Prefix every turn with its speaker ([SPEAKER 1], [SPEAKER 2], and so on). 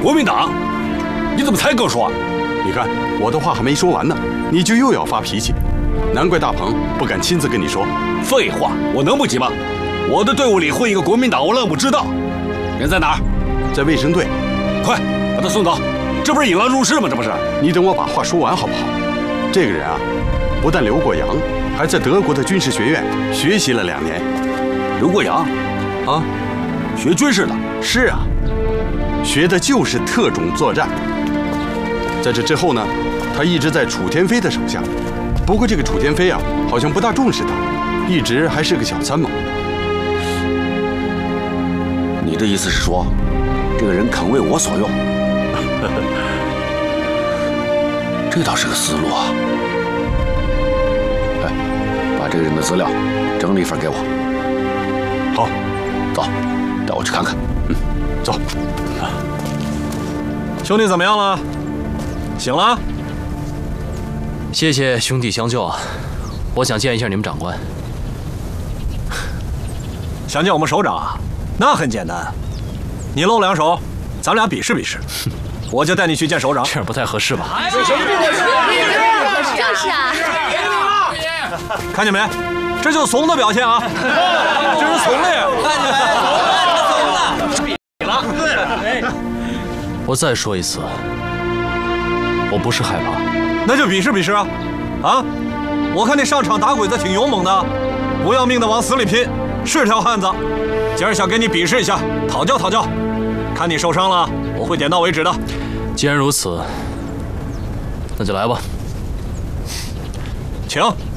[SPEAKER 1] 国民党？你怎么才跟我说？
[SPEAKER 2] 你看我的话还没说完呢，你就又要发脾气，难怪大鹏不敢亲自跟你说。
[SPEAKER 1] 废话，我能不急吗？我的队伍里混一个国民党，我愣不知道。人在哪儿？
[SPEAKER 2] 在卫生队。
[SPEAKER 1] 快把他送走！这不是引狼入室吗？这不是？
[SPEAKER 2] 你等我把话说完好不好？这个人啊，不但留过洋，还在德国的军事学院学习了2年。
[SPEAKER 1] 留过洋？
[SPEAKER 2] 啊，
[SPEAKER 1] 学军事的？
[SPEAKER 2] 是啊，学的就是特种作战。在这之后呢，他一直在楚天飞的手下。不过这个楚天飞啊，好像不大重视他，一直还是个小参谋。
[SPEAKER 1] 你的意思是说，这个人肯为我所用？这倒是个思路啊！哎，把这个人的资料整理一份给我。
[SPEAKER 2] 好，
[SPEAKER 1] 走，带我去看看。
[SPEAKER 2] 走。
[SPEAKER 3] 兄弟怎么样了？醒了？
[SPEAKER 4] 谢谢兄弟相救啊！我想见一下你们长官。
[SPEAKER 3] 想见我们首长啊？那很简单，你露2手，咱俩比试比试，我就带你去见首长。
[SPEAKER 4] 这样不太合适吧？
[SPEAKER 5] 就是啊，
[SPEAKER 3] 看见没？这就是怂的表现啊！这是怂的呀！
[SPEAKER 4] 我再说一次，我不是害怕。
[SPEAKER 3] 那就比试比试啊！啊，我看你上场打鬼子挺勇猛的，不要命的往死里拼，是条汉子。今儿想跟你比试一下，讨教讨教，看你受伤了，我会点到为止的。
[SPEAKER 4] 既然如此，那就来吧。
[SPEAKER 3] 请。